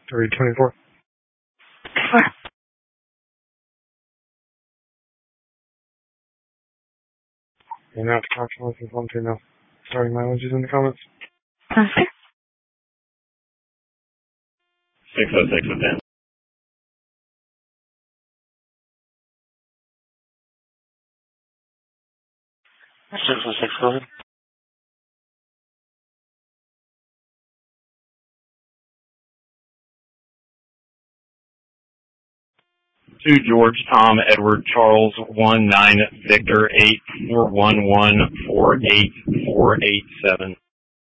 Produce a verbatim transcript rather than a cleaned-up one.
three twenty-four. Four. And now to Coxon, this is one two now. Starting mileage is in the comments. Okay. six oh six with ten. six oh six, go ahead. Two George, Tom, Edward, Charles, one nine, Victor, eight, four one one, four eight, four eight seven.